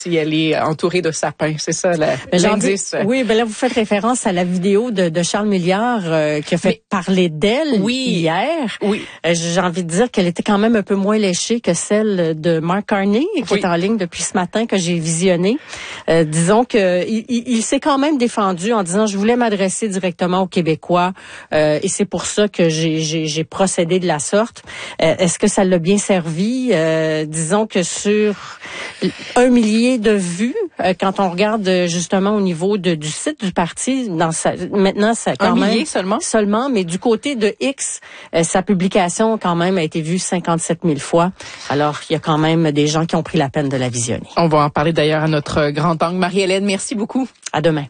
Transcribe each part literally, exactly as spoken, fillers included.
si elle est entourée de sapins. C'est ça l'indice. Oui, ben là, vous faites référence à la vidéo de, de Charles Milliard euh, qui a fait Mais, parler d'elle oui, hier. Oui. Euh, j'ai envie de dire qu'elle était quand même un peu moins léchée que celle de Mark Carney, qui oui. est en ligne depuis ce matin, que j'ai visionné. Euh, disons que il, il, il s'est quand même défendu en disant « Je voulais m'adresser directement aux Québécois euh, et c'est pour ça que j'ai, j'ai, j'ai procédé de la sorte. Euh, » Est-ce que ça l'a bien servi? Euh, disons que sur un millier de vues, euh, quand on regarde justement au niveau de, du site du parti, dans sa, maintenant ça quand un même millier seulement, seulement, mais du côté de X, euh, sa publication quand même a été vue cinquante-sept mille fois. Alors il y a quand même des gens qui ont pris la peine de la visionner. On va en parler d'ailleurs à notre grand angle. Marie-Hélène, merci beaucoup. À demain.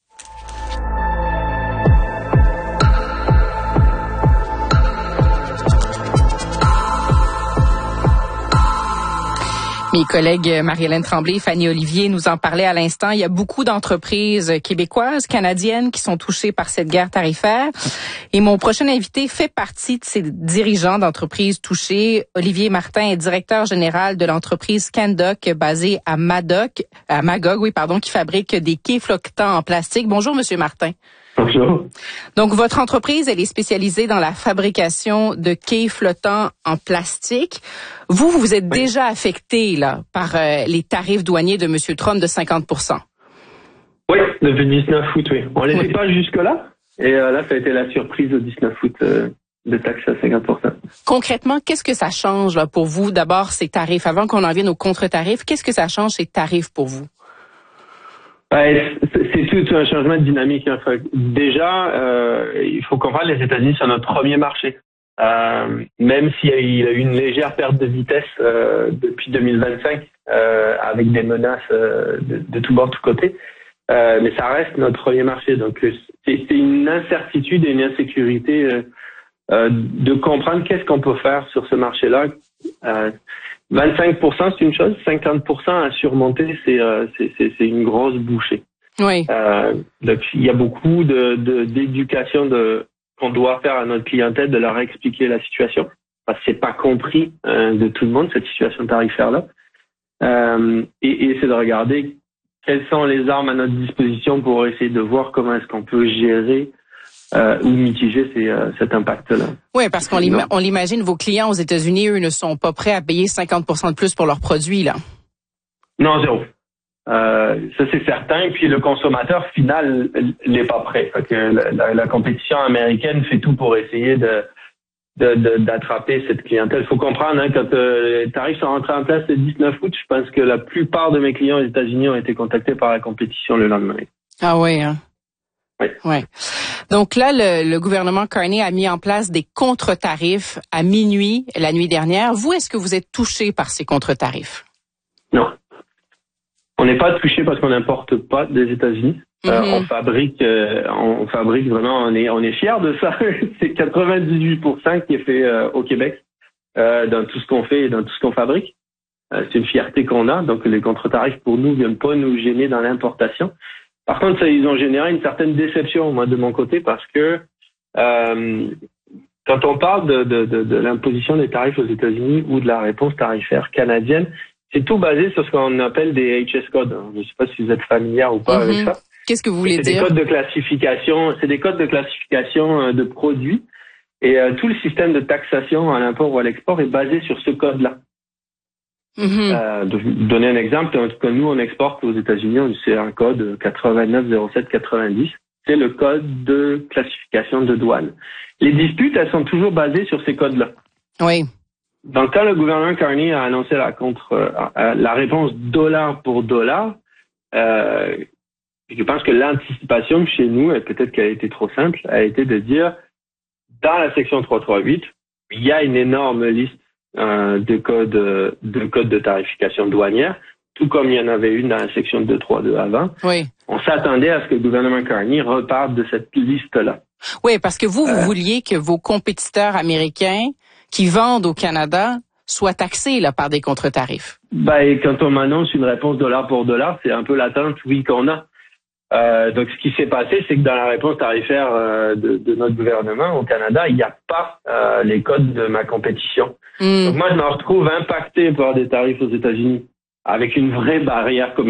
Mes collègues Marie-Hélène Tremblay et Fanny Olivier nous en parlaient à l'instant. Il y a beaucoup d'entreprises québécoises, canadiennes qui sont touchées par cette guerre tarifaire. Et mon prochain invité fait partie de ces dirigeants d'entreprises touchées. Olivier Martin est directeur général de l'entreprise Candoc basée à Madoc, à Magog, oui, pardon, qui fabrique des quais flottants en plastique. Bonjour, Monsieur Martin. Bonjour. Donc, votre entreprise, elle est spécialisée dans la fabrication de quais flottants en plastique. Vous, vous êtes oui. déjà affecté là par euh, les tarifs douaniers de M. Trump de cinquante pour cent. Oui, depuis le dix-neuf août, oui. On n'était oui. pas jusque-là. Et euh, là, ça a été la surprise au dix-neuf août euh, de taxe à cinquante pour cent. Concrètement, qu'est-ce que ça change là, pour vous? D'abord, ces tarifs. Avant qu'on en vienne aux contre-tarifs, qu'est-ce que ça change, ces tarifs, pour vous? Ouais, c'est tout un changement de dynamique. Déjà, euh, il faut comprendre les États-Unis sont notre premier marché. Euh, même s'il y a eu une légère perte de vitesse euh, depuis deux mille vingt-cinq, euh, avec des menaces euh, de, de tous bords, de tous côtés, euh, mais ça reste notre premier marché. Donc, c'est, c'est une incertitude et une insécurité euh, euh, de comprendre qu'est-ce qu'on peut faire sur ce marché-là. Euh, vingt-cinq pour cent, c'est une chose. cinquante pour cent à surmonter, c'est, euh, c'est, c'est, c'est une grosse bouchée. Oui. Euh, donc, il y a beaucoup de, de, d'éducation de, qu'on doit faire à notre clientèle, de leur expliquer la situation. Parce que c'est pas compris euh, de tout le monde, cette situation tarifaire-là. Euh, et, et c'est de regarder quelles sont les armes à notre disposition pour essayer de voir comment est-ce qu'on peut gérer Euh, ou mitiger ces, euh, cet impact-là. Oui, parce qu'on l'ima- on l'imagine, vos clients aux États-Unis, eux, ne sont pas prêts à payer cinquante pour cent de plus pour leurs produits, là. Non, zéro. Euh, ça, c'est certain. Et puis, le consommateur final n'est pas prêt. Fait que la, la, la compétition américaine fait tout pour essayer de, de, de d'attraper cette clientèle. Il faut comprendre, hein, quand euh, les tarifs sont rentrés en place le dix-neuf août, je pense que la plupart de mes clients aux États-Unis ont été contactés par la compétition le lendemain. Ah oui, hein? Oui. Ouais. Donc là, le, le gouvernement Carney a mis en place des contre-tarifs à minuit la nuit dernière. Vous, est-ce que vous êtes touché par ces contre-tarifs? Non. On n'est pas touché parce qu'on n'importe pas des États-Unis. Mm-hmm. Euh, on fabrique, euh, on fabrique vraiment. On est, on est fiers de ça. C'est quatre-vingt-dix-huit pour cent qui est fait euh, au Québec euh, dans tout ce qu'on fait et dans tout ce qu'on fabrique. Euh, c'est une fierté qu'on a. Donc les contre-tarifs pour nous viennent pas nous gêner dans l'importation. Par contre, ça, ils ont généré une certaine déception, moi, de mon côté, parce que euh, quand on parle de, de, de, de l'imposition des tarifs aux États-Unis ou de la réponse tarifaire canadienne, c'est tout basé sur ce qu'on appelle des H S codes. Je ne sais pas si vous êtes familière ou pas mm-hmm. avec ça. Qu'est-ce que vous voulez c'est dire? Des codes de classification, c'est des codes de classification de produits. Et euh, tout le système de taxation à l'import ou à l'export est basé sur ce code-là. Mm-hmm. Euh, de vous donner un exemple, en tout cas nous on exporte aux États-Unis, c'est un code quatre-vingt-neuf zéro sept quatre-vingt-dix, c'est le code de classification de douane. Les disputes, elles sont toujours basées sur ces codes-là. Oui. Donc quand le gouvernement Carney a annoncé la contre euh, la réponse dollar pour dollar, euh, je pense que l'anticipation chez nous, et peut-être qu'elle a été trop simple, a été de dire dans la section trois cent trente-huit, il y a une énorme liste Euh, de codes euh, de codes de tarification douanière, tout comme il y en avait une dans la section deux cent trente-deux avant. Oui. On s'attendait à ce que le gouvernement Carney reparte de cette liste-là. Oui, parce que vous, vous euh, vouliez que vos compétiteurs américains qui vendent au Canada soient taxés là par des contre-tarifs. Ben, et quand on m'annonce une réponse dollar pour dollar, c'est un peu l'attente, oui, qu'on a. Euh, donc, ce qui s'est passé, c'est que dans la réponse tarifaire euh, de, de notre gouvernement au Canada, il n'y a pas euh, les codes de ma compétition. Mm. Donc, moi, je me retrouve impacté par des tarifs aux États-Unis avec une vraie barrière commerciale.